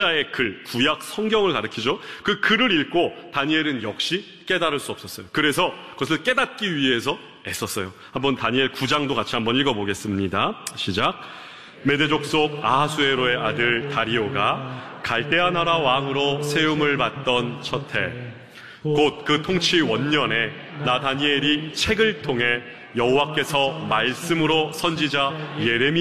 의 글, 구약 성경을 가리키죠. 그 글을 읽고 다니엘은 역시 깨달을 수 없었어요. 그래서 그것을 깨닫기 위해서 애썼어요. 한번 다니엘 9장도 같이 한번 읽어보겠습니다. 시작. 메대 족속 아하수에로의 아들 다리오가 갈대아 나라 왕으로 세움을 받던 첫 해, 곧 그 통치 원년에 나 다니엘이 책을 통해 여호와께서 말씀으로 선지자 예레미야